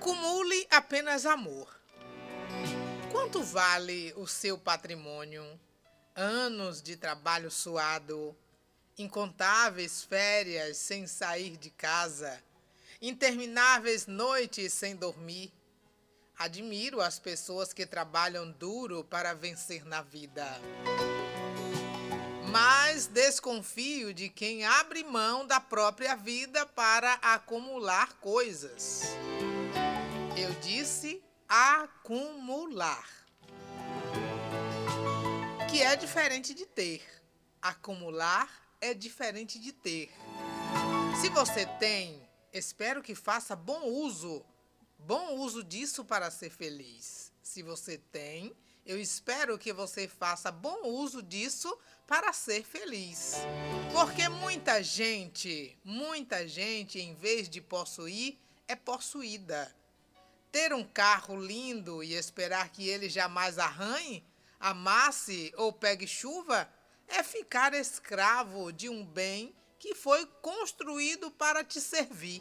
Acumule apenas amor. Quanto vale o seu patrimônio? Anos de trabalho suado, incontáveis férias sem sair de casa, intermináveis noites sem dormir. Admiro as pessoas que trabalham duro para vencer na vida. Mas desconfio de quem abre mão da própria vida para acumular coisas. Eu disse acumular, que é diferente de ter. Acumular é diferente de ter. Se você tem, espero que faça bom uso disso para ser feliz. Se você tem, eu espero que você faça bom uso disso para ser feliz. Porque muita gente, em vez de possuir, é possuída. Ter um carro lindo e esperar que ele jamais arranhe, amasse ou pegue chuva, é ficar escravo de um bem que foi construído para te servir.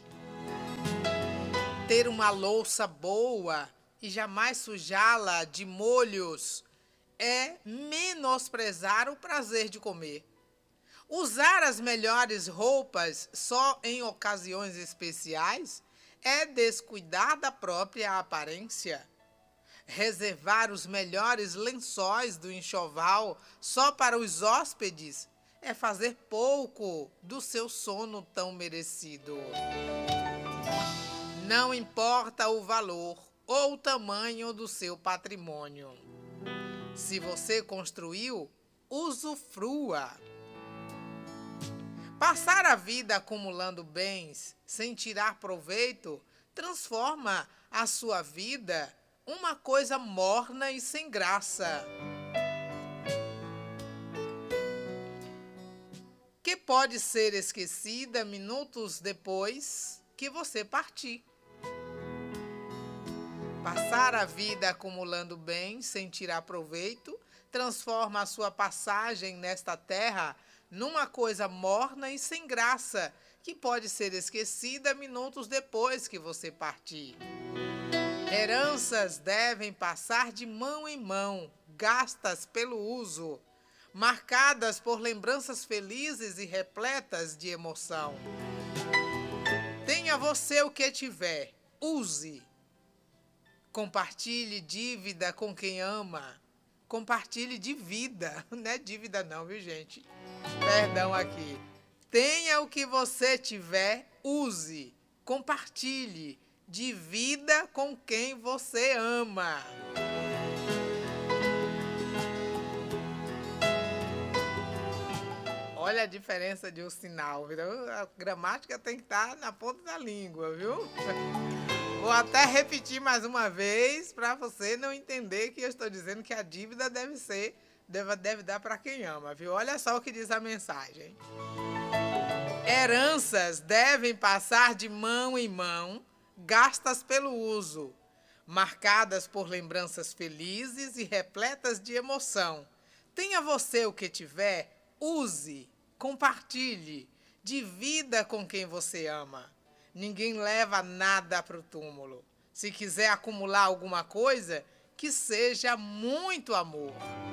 Ter uma louça boa e jamais sujá-la de molhos é menosprezar o prazer de comer. Usar as melhores roupas só em ocasiões especiais é descuidar da própria aparência. Reservar os melhores lençóis do enxoval só para os hóspedes é fazer pouco do seu sono tão merecido. Não importa o valor ou o tamanho do seu patrimônio. Se você construiu, usufrua. Passar a vida acumulando bens sem tirar proveito transforma a sua vida uma coisa morna e sem graça, que pode ser esquecida minutos depois que você partir. Passar a vida acumulando bens sem tirar proveito transforma a sua passagem nesta terra numa coisa morna e sem graça, que pode ser esquecida minutos depois que você partir. Heranças devem passar de mão em mão, gastas pelo uso, marcadas por lembranças felizes e repletas de emoção. Tenha você o que tiver, use. Compartilhe dívida com quem ama. Compartilhe de vida. Não é dívida não, viu, gente? Perdão aqui. Tenha o que você tiver, use. Compartilhe. Divida com quem você ama. Olha a diferença de um sinal, viu? A gramática tem que estar na ponta da língua, viu? Vou até repetir mais uma vez para você não entender que eu estou dizendo que a dívida deve dar para quem ama, viu? Olha só o que diz a mensagem. Heranças devem passar de mão em mão, gastas pelo uso, marcadas por lembranças felizes e repletas de emoção. Tenha você o que tiver, use, compartilhe, divida com quem você ama. Ninguém leva nada para o túmulo. Se quiser acumular alguma coisa, que seja muito amor.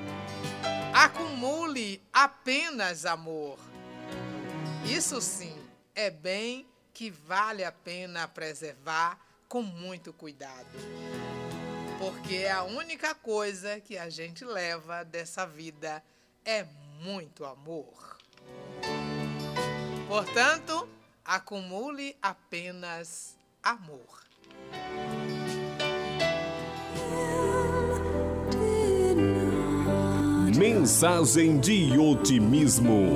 Acumule apenas amor. Isso sim, é bem que vale a pena preservar com muito cuidado. Porque é a única coisa que a gente leva dessa vida é muito amor. Portanto, acumule apenas amor. Mensagem de otimismo.